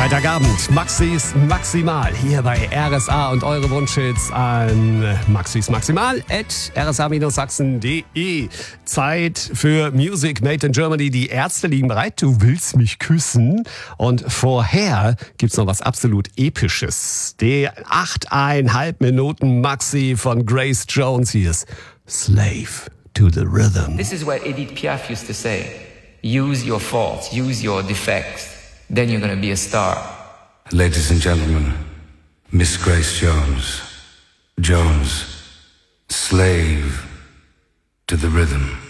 Freitagabend, Maxis Maximal, hier bei RSA und eure Wunschhits an maxismaximal@rsa-sachsen.de. Zeit für Music Made in Germany. Die Ärzte liegen bereit, du willst mich küssen. Und vorher gibt's noch was absolut Episches. Die 8,5 Minuten Maxi von Grace Jones. Hier ist Slave to the Rhythm. This is what Edith Piaf used to say. Use your faults, use your defects. Then you're going to be a star. Ladies and gentlemen, Miss Grace Jones. Jones, slave to the rhythm.